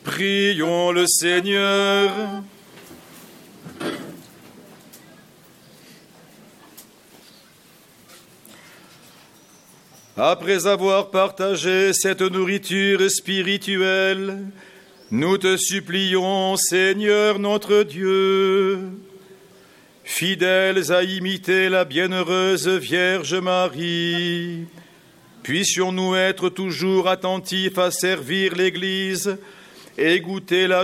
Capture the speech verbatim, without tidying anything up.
Prions le Seigneur. Après avoir partagé cette nourriture spirituelle, nous te supplions, Seigneur notre Dieu, fidèles à imiter la bienheureuse Vierge Marie, puissions-nous être toujours attentifs à servir l'Église et goûter la